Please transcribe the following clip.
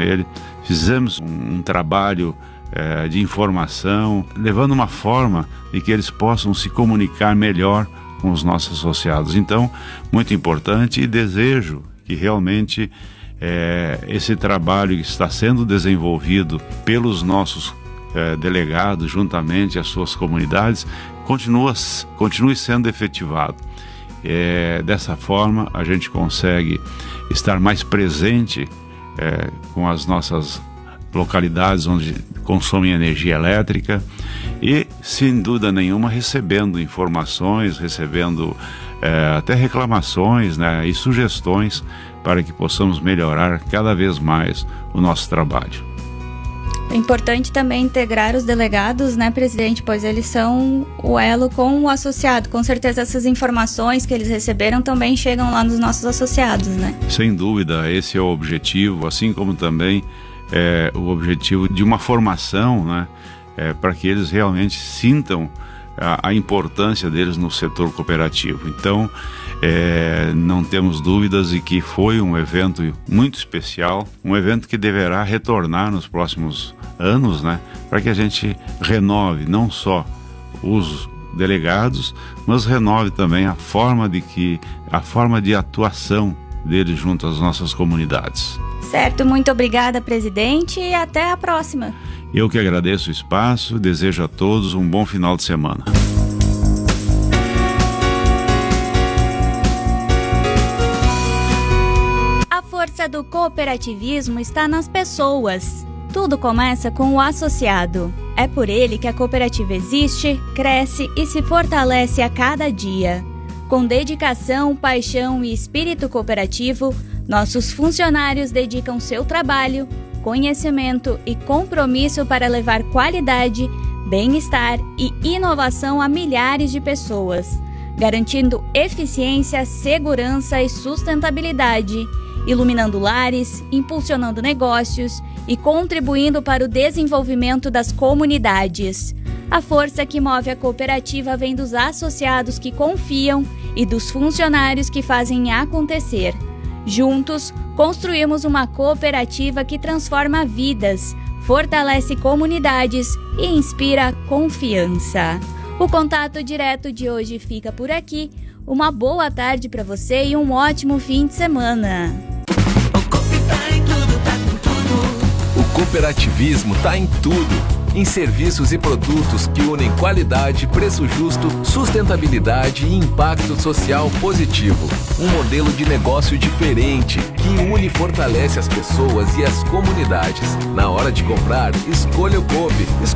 ele, fizemos um trabalho de informação, levando uma forma de que eles possam se comunicar melhor com os nossos associados. Então, muito importante, e desejo que realmente esse trabalho que está sendo desenvolvido pelos nossos delegados, juntamente às suas comunidades, continue sendo efetivado. Dessa forma, a gente consegue estar mais presente com as nossas localidades onde consomem energia elétrica e, sem dúvida nenhuma, recebendo informações, recebendo até reclamações, né, e sugestões para que possamos melhorar cada vez mais o nosso trabalho. É importante também integrar os delegados, né, presidente, pois eles são o elo com o associado. Com certeza essas informações que eles receberam também chegam lá nos nossos associados, né? Sem dúvida, esse é o objetivo, assim como também o objetivo de uma formação, né, para que eles realmente sintam a importância deles no setor cooperativo. Então, não temos dúvidas de que foi um evento muito especial, um evento que deverá retornar nos próximos anos, né, para que a gente renove não só os delegados, mas renove também a forma de atuação deles junto às nossas comunidades. Certo, muito obrigada, presidente, e até a próxima. Eu que agradeço o espaço, desejo a todos um bom final de semana. A força do cooperativismo está nas pessoas. Tudo começa com o associado. É por ele que a cooperativa existe, cresce e se fortalece a cada dia. Com dedicação, paixão e espírito cooperativo, nossos funcionários dedicam seu trabalho, conhecimento e compromisso para levar qualidade, bem-estar e inovação a milhares de pessoas, garantindo eficiência, segurança e sustentabilidade, iluminando lares, impulsionando negócios e contribuindo para o desenvolvimento das comunidades. A força que move a cooperativa vem dos associados que confiam e dos funcionários que fazem acontecer. Juntos, construímos uma cooperativa que transforma vidas, fortalece comunidades e inspira confiança. O contato direto de hoje fica por aqui. Uma boa tarde para você e um ótimo fim de semana. O cooperativismo está em tudo. Em serviços e produtos que unem qualidade, preço justo, sustentabilidade e impacto social positivo. Um modelo de negócio diferente que une e fortalece as pessoas e as comunidades. Na hora de comprar, escolha o Coop.